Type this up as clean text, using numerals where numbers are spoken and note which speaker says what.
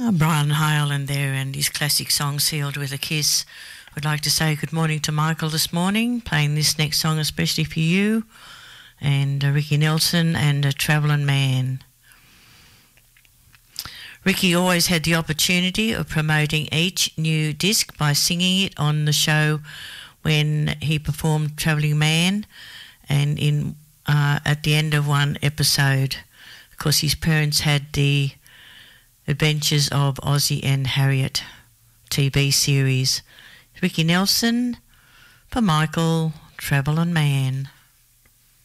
Speaker 1: Brian Hyland there and his classic song Sealed with a Kiss. Would like to say good morning to Michael this morning, playing this next song especially for you, and Ricky Nelson and Travelin' Man. Ricky always had the opportunity of promoting each new disc by singing it on the show when he performed Travelling Man, and in at the end of one episode, of course his parents had the Adventures of Ozzie and Harriet TV series. Ricky Nelson for Michael, Travelin' Man.